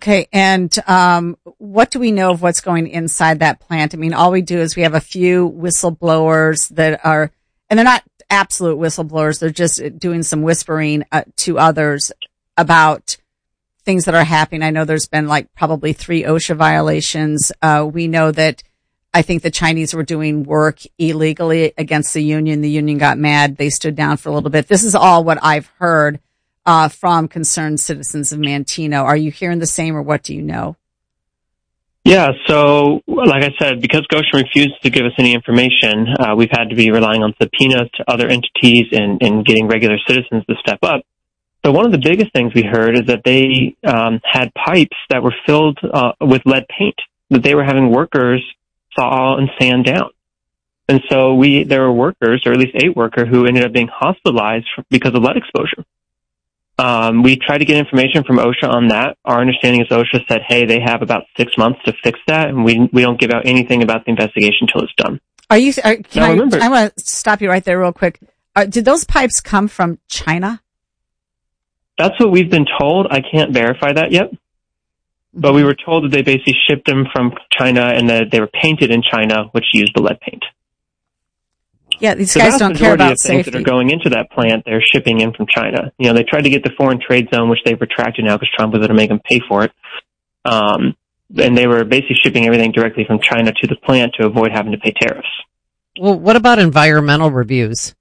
Okay, and what do we know of what's going inside that plant? I mean, all we do is we have a few whistleblowers that are, and they're not absolute whistleblowers, they're just doing some whispering to others about things that are happening. I know there's been like probably 3 OSHA violations. We know that I think the Chinese were doing work illegally against the union. The union got mad. They stood down for a little bit. This is all what I've heard from concerned citizens of Manteno. Are you hearing the same, or what do you know? Yeah, so like I said, because Goshen refused to give us any information, we've had to be relying on subpoenas to other entities and getting regular citizens to step up. So one of the biggest things we heard is that they had pipes that were filled with lead paint, that they were having workers saw and sand down. And so there were workers, or at least a worker, who ended up being hospitalized because of lead exposure. We tried to get information from OSHA on that. Our understanding is OSHA said, hey, they have about 6 months to fix that, and we don't give out anything about the investigation until it's done. I want to stop you right there real quick. Did those pipes come from China? That's what we've been told. I can't verify that yet. But we were told that they basically shipped them from China and that they were painted in China, which used the lead paint. Yeah, these guys don't care about safety. The things that are going into that plant, they're shipping in from China. You know, they tried to get the foreign trade zone, which they've retracted now because Trump was going to make them pay for it. And they were basically shipping everything directly from China to the plant to avoid having to pay tariffs. Well, what about environmental reviews?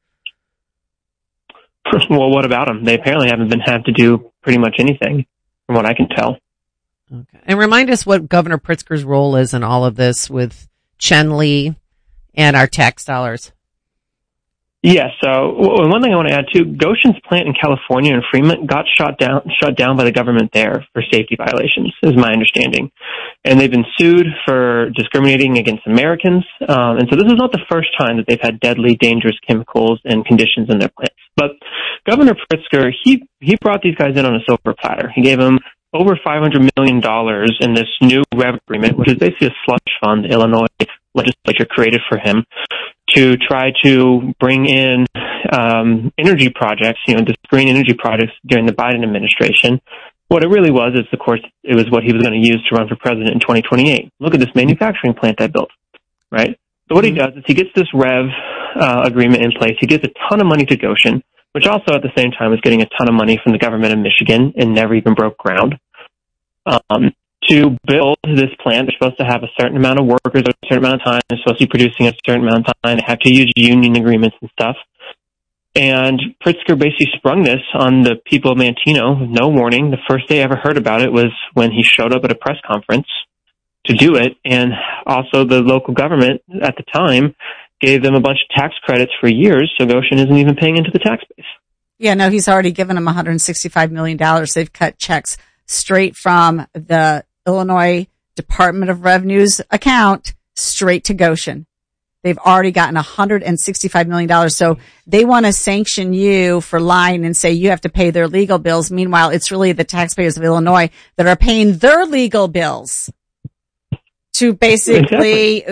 Well, what about them? They apparently haven't had to do pretty much anything, from what I can tell. Okay. And remind us what Governor Pritzker's role is in all of this with Chen Li and our tax dollars. Yeah, so one thing I want to add too, Goshen's plant in California in Fremont got shut down by the government there for safety violations, is my understanding. And they've been sued for discriminating against Americans. And so this is not the first time that they've had deadly, dangerous chemicals and conditions in their plants. But Governor Pritzker, he brought these guys in on a silver platter. He gave them over $500 million in this new REV agreement, which is basically a slush fund the Illinois legislature created for him to try to bring in energy projects, just green energy projects during the Biden administration. What it really was is, of course, it was what he was going to use to run for president in 2028. Look at this manufacturing plant I built, right? So what he does is he gets this REV agreement in place. He gives a ton of money to Goshen, which also at the same time is getting a ton of money from the government of Michigan and never even broke ground. To build this plant, they're supposed to have a certain amount of workers at a certain amount of time. They're supposed to be producing a certain amount of time. They have to use union agreements and stuff. And Pritzker basically sprung this on the people of Manteno with no warning. The first day I ever heard about it was when he showed up at a press conference to do it. And also the local government at the time gave them a bunch of tax credits for years, so Goshen isn't even paying into the tax base. Yeah, no, he's already given them $165 million. They've cut checks straight from the Illinois Department of Revenue's account straight to Goshen. They've already gotten $165 million. So they want to sanction you for lying and say you have to pay their legal bills. Meanwhile, it's really the taxpayers of Illinois that are paying their legal bills to basically,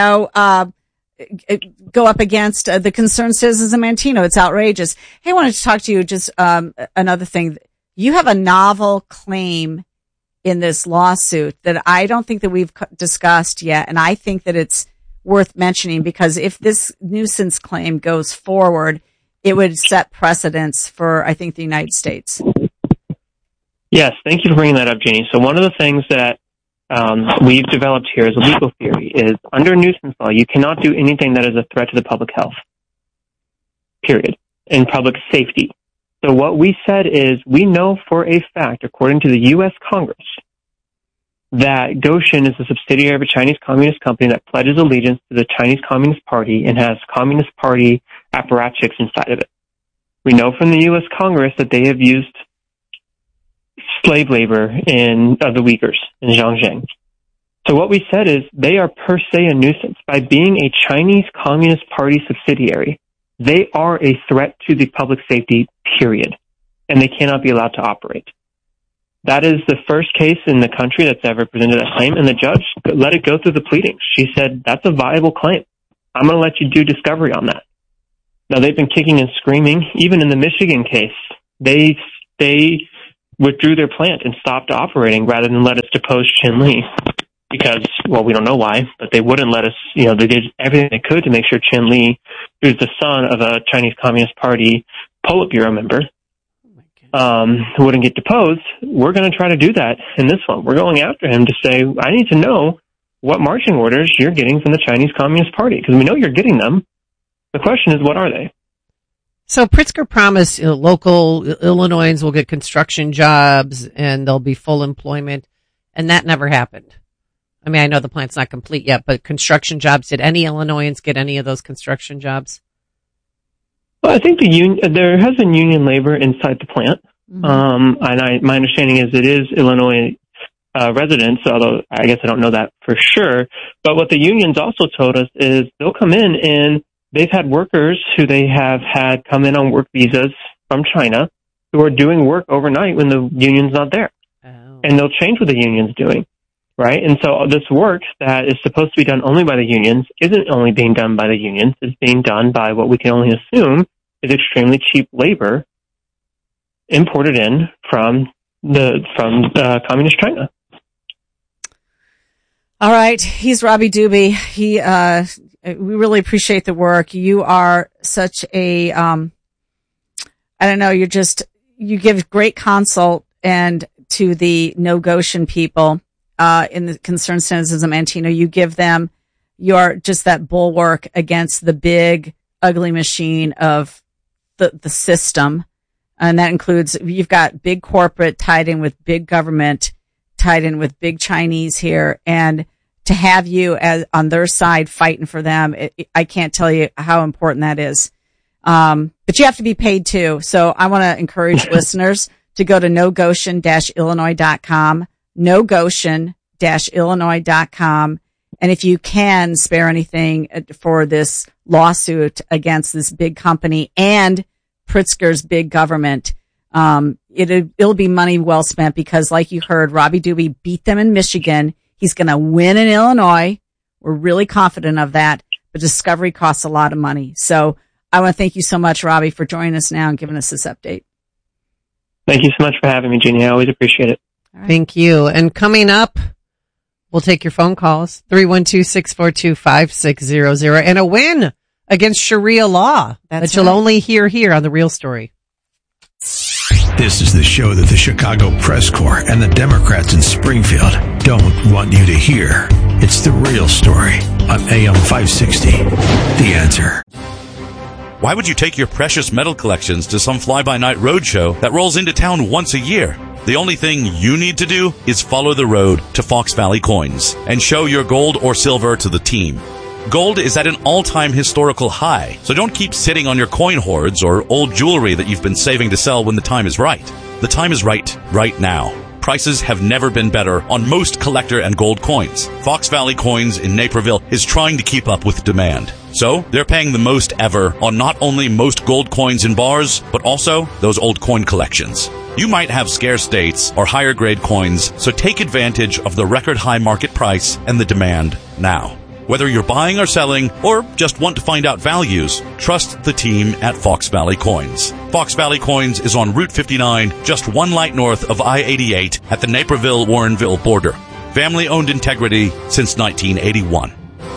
go up against the concerned citizens of Manteno. It's outrageous. Hey, I wanted to talk to you just another thing. You have a novel claim in this lawsuit that I don't think that we've discussed yet, and I think that it's worth mentioning because if this nuisance claim goes forward, it would set precedents for, I think, the United States. Yes, thank you for bringing that up, Jeannie. So one of the things that we've developed here as a legal theory is under nuisance law, you cannot do anything that is a threat to the public health, period, and public safety. So what we said is we know for a fact, according to the U.S. Congress, that Goshen is a subsidiary of a Chinese communist company that pledges allegiance to the Chinese Communist Party and has Communist Party apparatchiks inside of it. We know from the U.S. Congress that they have used slave labor of the Uyghurs in Xinjiang. So what we said is they are per se a nuisance. By being a Chinese Communist Party subsidiary, they are a threat to the public safety, period, and they cannot be allowed to operate. That is the first case in the country that's ever presented a claim, and the judge let it go through the pleadings. She said, that's a viable claim. I'm going to let you do discovery on that. Now, they've been kicking and screaming. Even in the Michigan case, they withdrew their plant and stopped operating rather than let us depose Chin Lee. Because, well, we don't know why, but they wouldn't let us, they did everything they could to make sure Chin Lee, who's the son of a Chinese Communist Party Politburo member, wouldn't get deposed. We're going to try to do that in this one. We're going after him to say, I need to know what marching orders you're getting from the Chinese Communist Party, because we know you're getting them. The question is, what are they? So Pritzker promised local Illinoisans will get construction jobs and there'll be full employment, and that never happened. I mean, I know the plant's not complete yet, but construction jobs, did any Illinoisans get any of those construction jobs? Well, I think there has been union labor inside the plant. Mm-hmm. My understanding is it is Illinois residents, although I guess I don't know that for sure. But what the unions also told us is they'll come in and they've had workers who they have had come in on work visas from China who are doing work overnight when the union's not there. Oh. And they'll change what the union's doing. Right? And so this work that is supposed to be done only by the unions isn't only being done by the unions. It's being done by what we can only assume is extremely cheap labor imported in from communist China. All right. He's Robbie Doobie. We really appreciate the work. You are such a, you give great consult and to the No Goshen people. In the Concerned Citizens of Manteno, you give them just that bulwark against the big, ugly machine of the system. And that includes, you've got big corporate tied in with big government, tied in with big Chinese here. And to have you on their side fighting for them, I can't tell you how important that is. But you have to be paid too. So I want to encourage listeners to go to nogoshen-illinois.com. nogoshen-illinois.com. And if you can spare anything for this lawsuit against this big company and Pritzker's big government, it'll be money well spent, because like you heard, Robbie Doobie beat them in Michigan. He's going to win in Illinois. We're really confident of that, but discovery costs a lot of money. So I want to thank you so much, Robbie, for joining us now and giving us this update. Thank you so much for having me, Jeannie. I always appreciate it. Right. Thank you. And coming up, we'll take your phone calls, 312-642-5600, and a win against Sharia law that you'll only hear here on The Real Story. This is the show that the Chicago Press Corps and the Democrats in Springfield don't want you to hear. It's The Real Story on AM 560. The Answer. Why would you take your precious metal collections to some fly-by-night roadshow that rolls into town once a year? The only thing you need to do is follow the road to Fox Valley Coins and show your gold or silver to the team. Gold is at an all-time historical high, so don't keep sitting on your coin hoards or old jewelry that you've been saving to sell when the time is right. The time is right now. Prices have never been better on most collector and gold coins. Fox Valley Coins in Naperville is trying to keep up with demand. So they're paying the most ever on not only most gold coins in bars, but also those old coin collections. You might have scarce dates or higher grade coins, so take advantage of the record high market price and the demand now. Whether you're buying or selling, or just want to find out values, trust the team at Fox Valley Coins. Fox Valley Coins is on Route 59, just one light north of I-88 at the Naperville-Warrenville border. Family-owned integrity since 1981.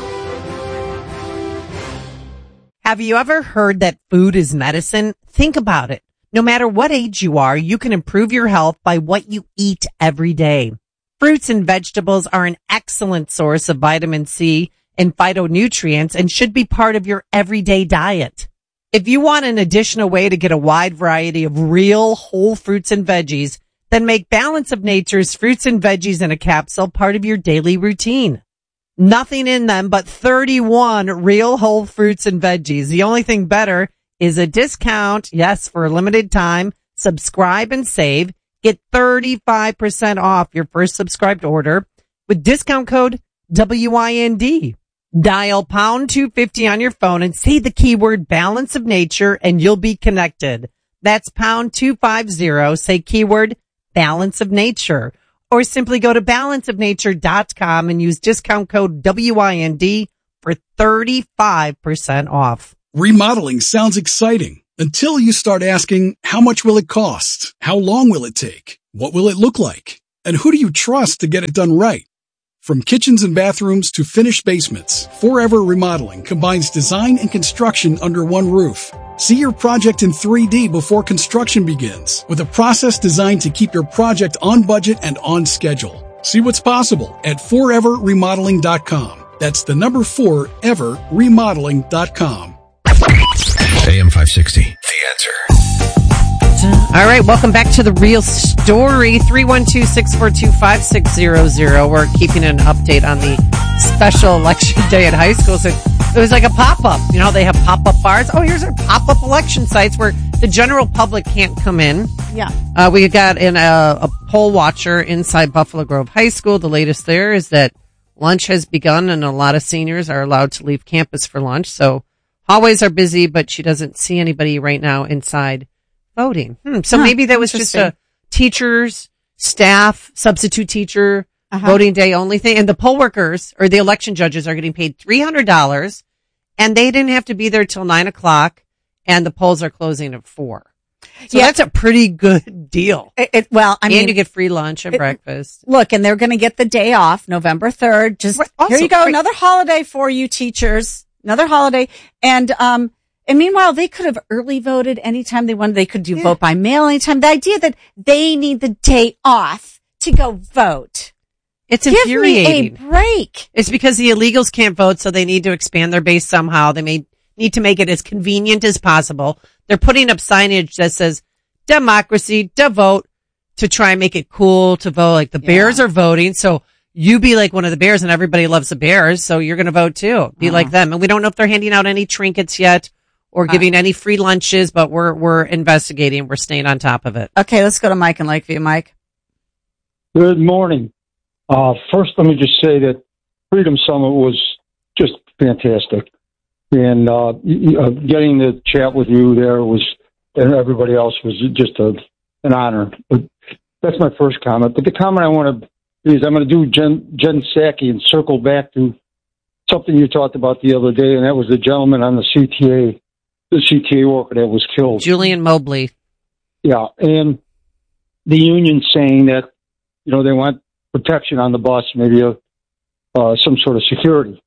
Have you ever heard that food is medicine? Think about it. No matter what age you are, you can improve your health by what you eat every day. Fruits and vegetables are an excellent source of vitamin C and phytonutrients and should be part of your everyday diet. If you want an additional way to get a wide variety of real whole fruits and veggies, then make Balance of Nature's fruits and veggies in a capsule part of your daily routine. Nothing in them but 31 real whole fruits and veggies. The only thing better is a discount. Yes, for a limited time. Subscribe and save. Get 35% off your first subscribed order with discount code WIND. Dial pound 250 on your phone and say the keyword Balance of Nature and you'll be connected. That's pound 250. Say keyword Balance of Nature. Or simply go to balanceofnature.com and use discount code WIND for 35% off. Remodeling sounds exciting until you start asking, how much will it cost? How long will it take? What will it look like? And who do you trust to get it done right? From kitchens and bathrooms to finished basements, Forever Remodeling combines design and construction under one roof. See your project in 3D before construction begins, with a process designed to keep your project on budget and on schedule. See what's possible at foreverremodeling.com. That's the number 4, everremodeling.com. AM 560, The Answer. All right, welcome back to The Real Story, 312-642-5600. We're keeping an update on the special election day at high schools. It was like a pop-up. You know, they have pop-up bars. Oh, here's our pop-up election sites where the general public can't come in. Yeah. We got a poll watcher inside Buffalo Grove High School. The latest there is that lunch has begun and a lot of seniors are allowed to leave campus for lunch. So hallways are busy, but she doesn't see anybody right now inside voting. So maybe that was just a teachers, staff, substitute teacher, voting day only thing. And the poll workers or the election judges are getting paid $300 and they didn't have to be there till 9:00 and the polls are closing at 4. So that's a pretty good deal. And you get free lunch and breakfast. Look, and they're going to get the day off, November 3rd. Just here you go. Another holiday for you teachers. Another holiday. And meanwhile, they could have early voted anytime they wanted. They could do vote by mail anytime. The idea that they need the day off to go vote. It's infuriating. Give me a break. It's because the illegals can't vote, so they need to expand their base somehow. They need to make it as convenient as possible. They're putting up signage that says democracy, to vote, to try and make it cool to vote. Like the Bears are voting, so you be like one of the Bears, and everybody loves the Bears, so you're going to vote too. Be like them. And we don't know if they're handing out any trinkets yet or giving any free lunches, but we're investigating. We're staying on top of it. Okay, let's go to Mike in Lakeview. Mike. Good morning. First, let me just say that Freedom Summit was just fantastic. And getting to chat with you there and everybody else was just an honor. But that's my first comment. But the comment I want to is I'm going to do Jen Psaki and circle back to something you talked about the other day, and that was the gentleman on the CTA worker that was killed. Julian Mobley. Yeah, and the union saying that, they want protection on the bus, maybe some sort of security.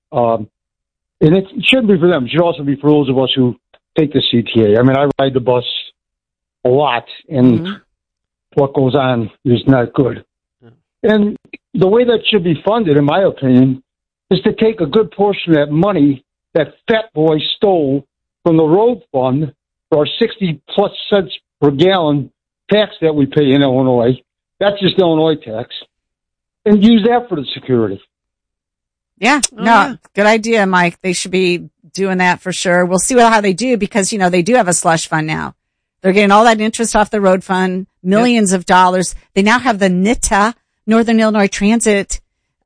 And it shouldn't be for them. It should also be for those of us who take the CTA. I mean, I ride the bus a lot, and what goes on is not good. And the way that should be funded, in my opinion, is to take a good portion of that money that Fat Boy stole from the road fund for our 60-plus cents per gallon tax that we pay in Illinois. That's just Illinois tax. And use that for the security. Yeah, good idea, Mike. They should be doing that for sure. We'll see how they do because, they do have a slush fund now. They're getting all that interest off the road fund, millions of dollars. They now have the NITA, Northern Illinois Transit,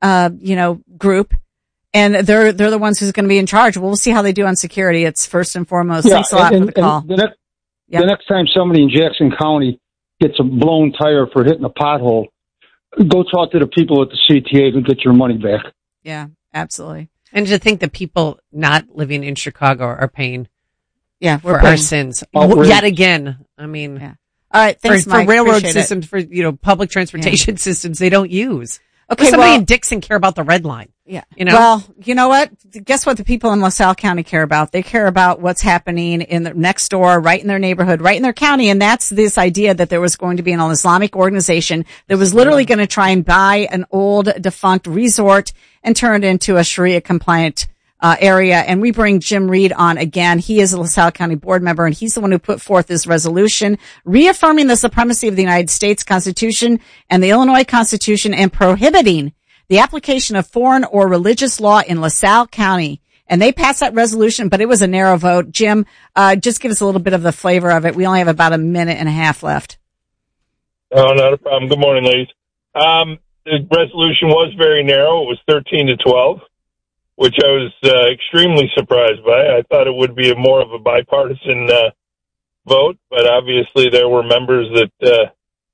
group. And they're the ones who's going to be in charge. We'll see how they do on security. It's first and foremost. Thanks a lot for the call. The next time somebody in Jackson County gets a blown tire for hitting a pothole, go talk to the people at the CTA to get your money back. Yeah, absolutely. And to think that people not living in Chicago are paying for our sins yet again. I mean, all right, thanks, Mike. For railroad Appreciate systems, for public transportation systems, they don't use. Okay, somebody in Dixon care about the red line. Yeah. Well, you know what? Guess what the people in LaSalle County care about? They care about what's happening in the next door, right in their neighborhood, right in their county. And that's this idea that there was going to be an Islamic organization that was literally going to try and buy an old defunct resort and turn it into a Sharia compliant area. And we bring Jim Reed on again. He is a LaSalle County board member, and he's the one who put forth this resolution reaffirming the supremacy of the United States Constitution and the Illinois Constitution and prohibiting the application of foreign or religious law in LaSalle County. And they passed that resolution, but it was a narrow vote. Jim, just give us a little bit of the flavor of it. We only have about a minute and a half left. Oh, not a problem. Good morning, ladies. The resolution was very narrow. It was 13-12, which I was extremely surprised by. I thought it would be more of a bipartisan vote, but obviously there were members that,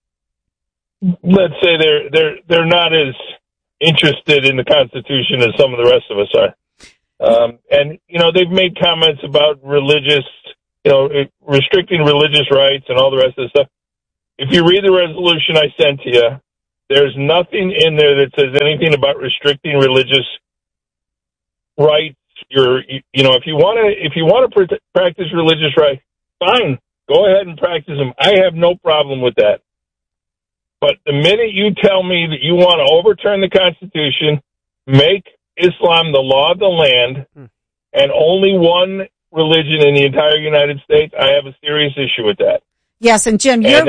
let's say, they're not as interested in the Constitution as some of the rest of us are. And, they've made comments about religious, restricting religious rights and all the rest of the stuff. if you read the resolution I sent to you, there's nothing in there that says anything about restricting religious rights. If you want to practice religious rights, fine, go ahead and practice them. I have no problem with that. But the minute you tell me that you want to overturn the Constitution, make Islam the law of the land, and only one religion in the entire United States, I have a serious issue with that. Yes, and Jim, your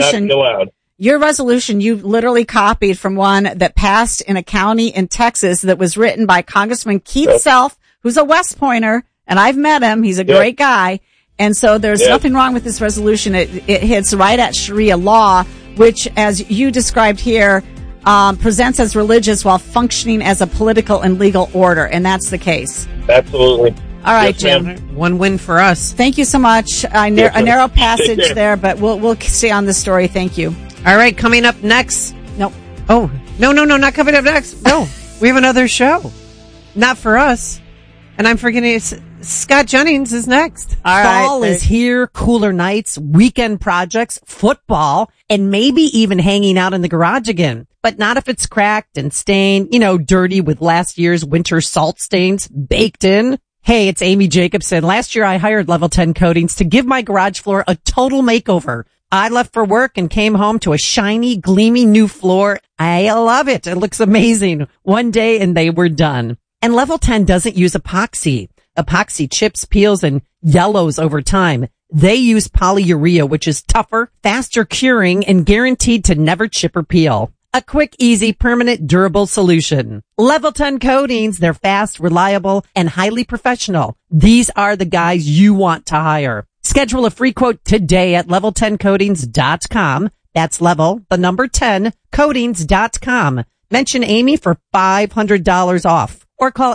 resolution, you literally copied from one that passed in a county in Texas that was written by Congressman Keith Self, who's a West Pointer, and I've met him. He's a great guy. And so there's nothing wrong with this resolution. It hits right at Sharia law, which, as you described here, presents as religious while functioning as a political and legal order. And that's the case. Absolutely. All right, yes, Jim. ma'am. One win for us. Thank you so much. A narrow passage there, but we'll stay on this story. Thank you. All right, coming up next. Nope. Oh, no, not coming up next. No, we have another show. Not for us. And I'm forgetting Scott Jennings is next. All Fall right. is here, cooler nights, weekend projects, football, and maybe even hanging out in the garage again. But not if it's cracked and stained, dirty with last year's winter salt stains baked in. Hey, it's Amy Jacobson. Last year I hired Level 10 Coatings to give my garage floor a total makeover. I left for work and came home to a shiny, gleamy new floor. I love it. It looks amazing. One day and they were done. And Level 10 doesn't use epoxy. Epoxy chips, peels, and yellows over time. They use polyurea, which is tougher, faster curing, and guaranteed to never chip or peel. A quick, easy, permanent, durable solution. Level 10 Coatings, they're fast, reliable, and highly professional. These are the guys you want to hire. Schedule a free quote today at level10coatings.com. That's level, the number 10, coatings.com. Mention Amy for $500 off. Or call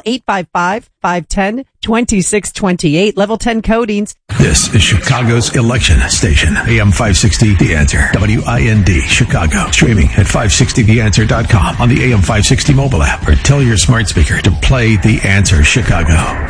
855-510-2628. Level 10 Coatings. This is Chicago's election station. AM 560, The Answer. WIND, Chicago. Streaming at 560theanswer.com on the AM 560 mobile app. Or tell your smart speaker to play The Answer Chicago.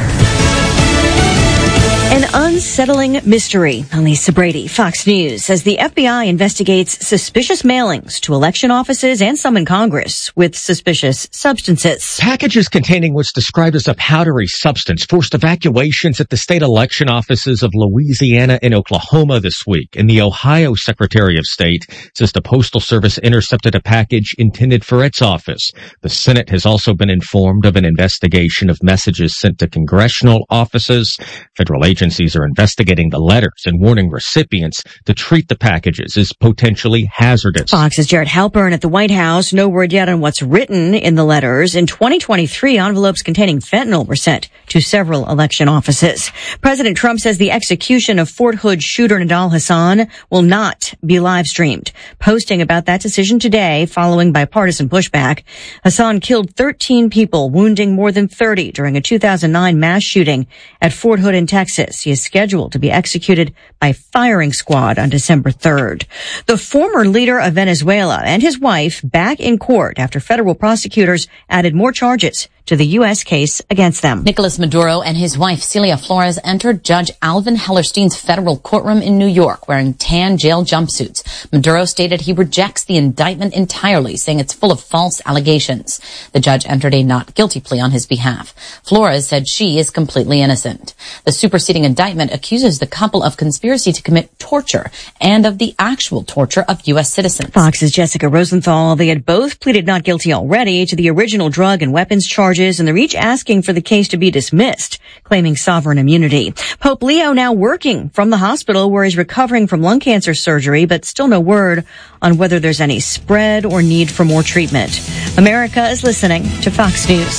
An unsettling mystery. I'm Lisa Brady, Fox News, as the FBI investigates suspicious mailings to election offices and some in Congress with suspicious substances. Packages containing what's described as a powdery substance forced evacuations at the state election offices of Louisiana and Oklahoma this week. And the Ohio Secretary of State says the Postal Service intercepted a package intended for its office. The Senate has also been informed of an investigation of messages sent to congressional offices. Federal agencies are investigating the letters and warning recipients to treat the packages as potentially hazardous. Fox's Jared Halpern at the White House. No word yet on what's written in the letters. In 2023, envelopes containing fentanyl were sent to several election offices. President Trump says the execution of Fort Hood shooter Nidal Hasan will not be live streamed. Posting about that decision today following bipartisan pushback. Hasan killed 13 people, wounding more than 30 during a 2009 mass shooting at Fort Hood in Texas. He is scheduled to be executed by firing squad on December 3rd. The former leader of Venezuela and his wife back in court after federal prosecutors added more charges to the U.S. case against them. Nicolas Maduro and his wife Celia Flores entered Judge Alvin Hellerstein's federal courtroom in New York wearing tan jail jumpsuits. Maduro stated he rejects the indictment entirely, saying it's full of false allegations. The judge entered a not guilty plea on his behalf. Flores said she is completely innocent. The superseding indictment accuses the couple of conspiracy to commit torture and of the actual torture of U.S. citizens. Fox's Jessica Rosenthal. They had both pleaded not guilty already to the original drug and weapons charges, and they're each asking for the case to be dismissed, claiming sovereign immunity. Pope Leo now working from the hospital where he's recovering from lung cancer surgery, but still no word on whether there's any spread or need for more treatment. America is listening to Fox News.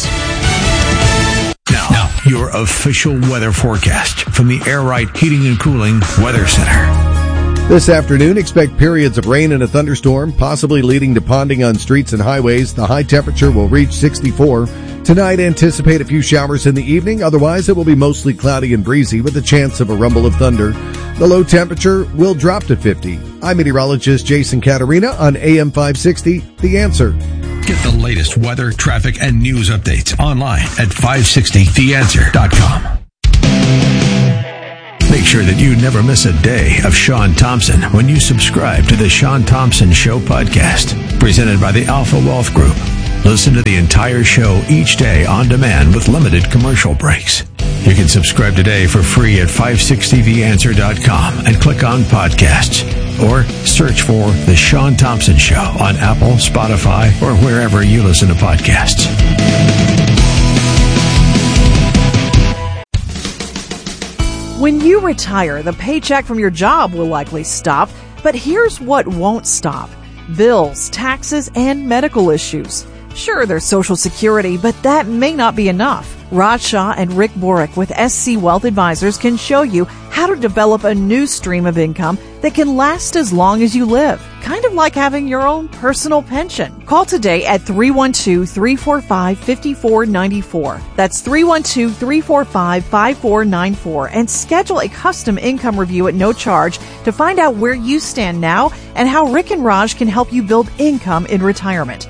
Now, your official weather forecast from the Air Right Heating and Cooling Weather Center. This afternoon, expect periods of rain and a thunderstorm, possibly leading to ponding on streets and highways. The high temperature will reach 64. Tonight, anticipate a few showers in the evening. Otherwise, it will be mostly cloudy and breezy with a chance of a rumble of thunder. The low temperature will drop to 50. I'm meteorologist Jason Caterina on AM 560, The Answer. Get the latest weather, traffic, and news updates online at 560theanswer.com. Make sure sure that you never miss a day of Sean Thompson when you subscribe to the Sean Thompson Show podcast, presented by the Alpha Wealth Group. Listen to the entire show each day on demand with limited commercial breaks. You can subscribe today for free at 560theanswer.com and click on podcasts, or search for The Sean Thompson Show on Apple, Spotify, or wherever you listen to podcasts. When you retire, the paycheck from your job will likely stop, but here's what won't stop: bills, taxes, and medical issues. Sure, there's Social Security, but that may not be enough. Raj Shah and Rick Borick with SC Wealth Advisors can show you how to develop a new stream of income that can last as long as you live. Kind of like having your own personal pension. Call today at 312-345-5494. That's 312-345-5494 and schedule a custom income review at no charge to find out where you stand now and how Rick and Raj can help you build income in retirement.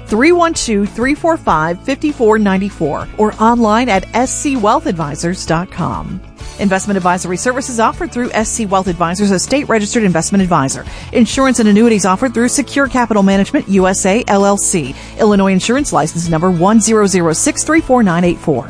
312-345-5494 or online at scwealthadvisors.com. Investment advisory services offered through SC Wealth Advisors, a state-registered investment advisor. Insurance and annuities offered through Secure Capital Management, USA, LLC. Illinois Insurance License Number 100634984.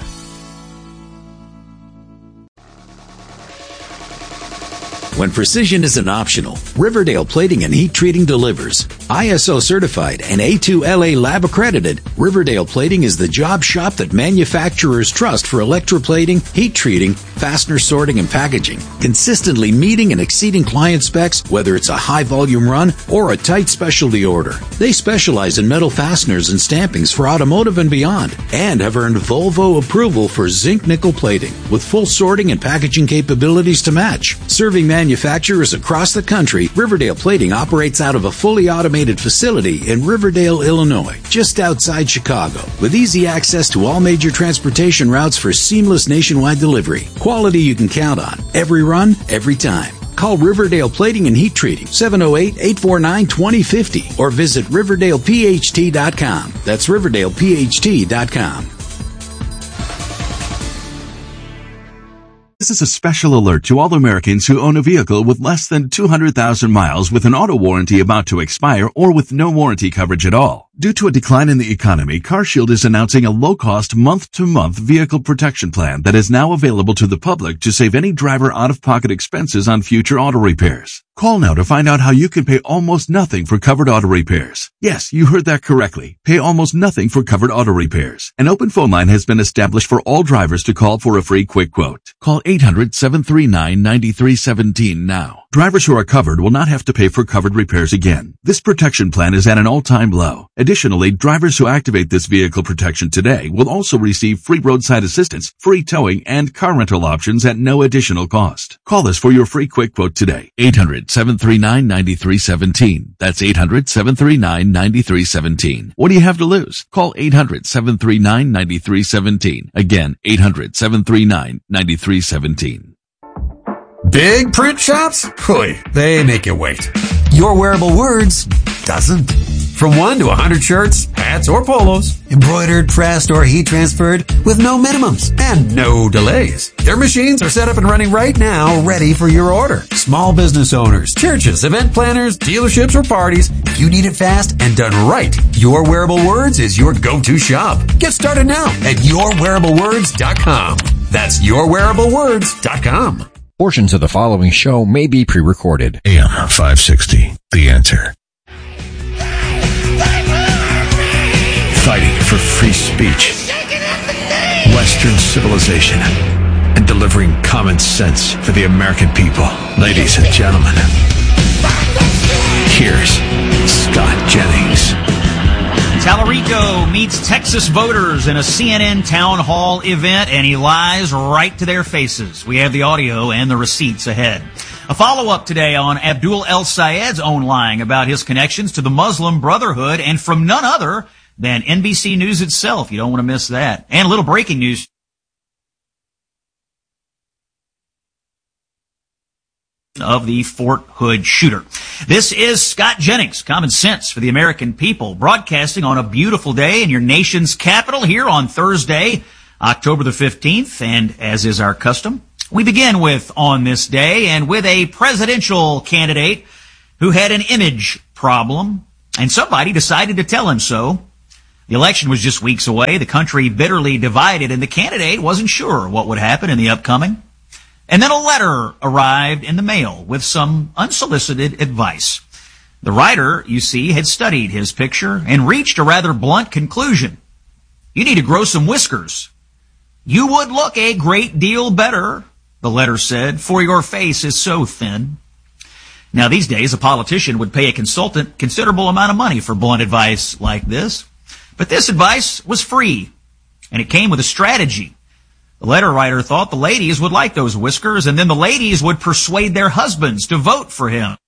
When precision isn't optional, Riverdale Plating and Heat Treating delivers. ISO certified and A2LA lab accredited, Riverdale Plating is the job shop that manufacturers trust for electroplating, heat treating, fastener sorting, and packaging, consistently meeting and exceeding client specs, whether it's a high volume run or a tight specialty order. They specialize in metal fasteners and stampings for automotive and beyond, and have earned Volvo approval for zinc nickel plating, with full sorting and packaging capabilities to match. Serving manufacturers across the country, Riverdale Plating operates out of a fully automated facility in Riverdale, Illinois, just outside Chicago, with easy access to all major transportation routes for seamless nationwide delivery. Quality you can count on, every run, every time. Call Riverdale Plating and Heat Treating, 708-849-2050, or visit RiverdalePHT.com. That's RiverdalePHT.com. This is a special alert to all Americans who own a vehicle with less than 200,000 miles with an auto warranty about to expire or with no warranty coverage at all. Due to a decline in the economy, CarShield is announcing a low-cost month-to-month vehicle protection plan that is now available to the public to save any driver out-of-pocket expenses on future auto repairs. Call now to find out how you can pay almost nothing for covered auto repairs. Yes, you heard that correctly. Pay almost nothing for covered auto repairs. An open phone line has been established for all drivers to call for a free quick quote. Call 800-739-9317 now. Drivers who are covered will not have to pay for covered repairs again. This protection plan is at an all-time low. Additionally, drivers who activate this vehicle protection today will also receive free roadside assistance, free towing, and car rental options at no additional cost. Call us for your free quick quote today. 800-739-9317. That's 800-739-9317. What do you have to lose? Call 800-739-9317. Again, 800-739-9317. Big print shops? Boy, they make you wait. Your Wearable Words doesn't. From 1 to 100 shirts, hats, or polos, embroidered, pressed, or heat transferred with no minimums and no delays. Their machines are set up and running right now, ready for your order. Small business owners, churches, event planners, dealerships, or parties, if you need it fast and done right, Your Wearable Words is your go-to shop. Get started now at YourWearableWords.com. That's YourWearableWords.com. Portions of the following show may be pre-recorded. AM 560, The Answer. Fighting for free speech, Western civilization, and delivering common sense for the American people. Ladies and gentlemen, here's Scott Jennings. Tallarico meets Texas voters in a CNN town hall event, and he lies right to their faces. We have the audio and the receipts ahead. A follow-up today on Abdul El Sayed's own lying about his connections to the Muslim Brotherhood, and from none other than NBC News itself. You don't want to miss that. And a little breaking news. Of the Fort Hood shooter. This is Scott Jennings, Common Sense for the American People, broadcasting on a beautiful day in your nation's capital here on Thursday, October the 15th. And as is our custom, We begin with On This Day and with a presidential candidate who had an image problem, and somebody decided to tell him so. The election was just weeks away, the country bitterly divided, and the candidate wasn't sure what would happen in the upcoming. And then a letter arrived in the mail with some unsolicited advice. The writer, you see, had studied his picture and reached a rather blunt conclusion. You need to grow some whiskers. You would look a great deal better, the letter said, for your face is so thin. Now, these days, a politician would pay a consultant considerable amount of money for blunt advice like this. But this advice was free, and it came with a strategy. The letter writer thought the ladies would like those whiskers, and then the ladies would persuade their husbands to vote for him.